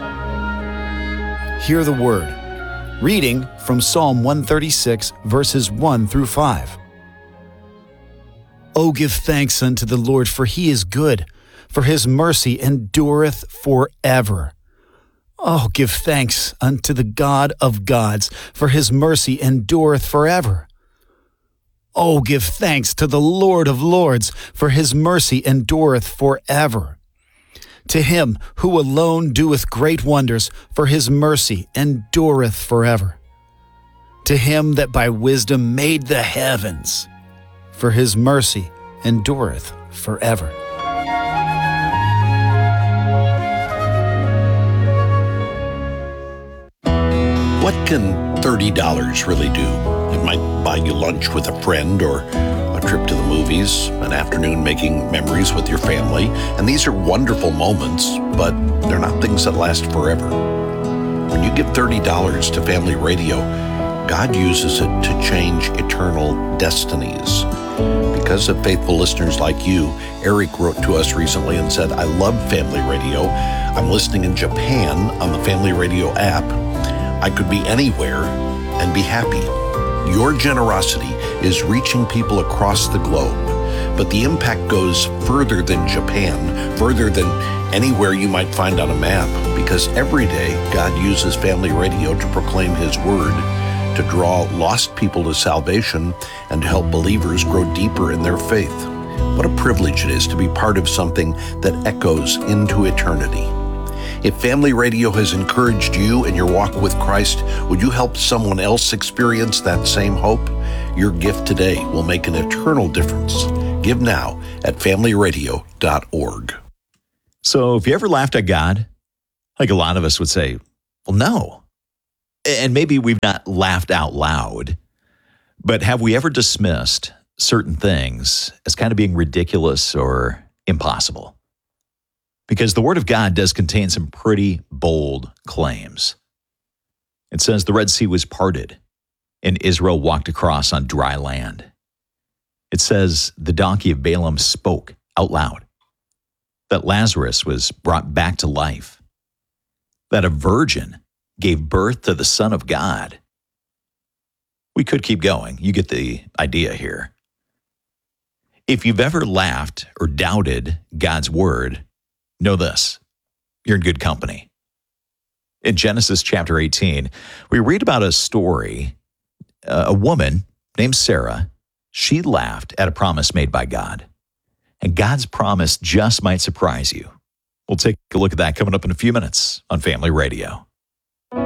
Hear the word. Reading from Psalm 136, verses 1 through 5. O give thanks unto the Lord, for he is good, for his mercy endureth forever. Oh, give thanks unto the God of gods, for his mercy endureth forever. Oh, give thanks to the Lord of lords, for his mercy endureth forever. To him who alone doeth great wonders, for his mercy endureth forever. To him that by wisdom made the heavens, for his mercy endureth forever. What can $30 really do? It might buy you lunch with a friend, or a trip to the movies, an afternoon making memories with your family. And these are wonderful moments, but they're not things that last forever. When you give $30 to Family Radio, God uses it to change eternal destinies. Because of faithful listeners like you, Eric wrote to us recently and said, I love Family Radio. I'm listening in Japan on the Family Radio app. I could be anywhere and be happy. Your generosity is reaching people across the globe, but the impact goes further than Japan, further than anywhere you might find on a map, because every day God uses Family Radio to proclaim his word, to draw lost people to salvation, and to help believers grow deeper in their faith. What a privilege it is to be part of something that echoes into eternity. If Family Radio has encouraged you in your walk with Christ, would you help someone else experience that same hope? Your gift today will make an eternal difference. Give now at familyradio.org. So have you ever laughed at God? Like a lot of us would say, well, no. And maybe we've not laughed out loud, but have we ever dismissed certain things as kind of being ridiculous or impossible? Because the Word of God does contain some pretty bold claims. It says the Red Sea was parted and Israel walked across on dry land. It says the donkey of Balaam spoke out loud, that Lazarus was brought back to life, that a virgin gave birth to the Son of God. We could keep going. You get the idea here. If you've ever laughed or doubted God's Word, know this, you're in good company. In Genesis chapter 18, we read about a story, a woman named Sarah. She laughed at a promise made by God. And God's promise just might surprise you. We'll take a look at that coming up in a few minutes on Family Radio.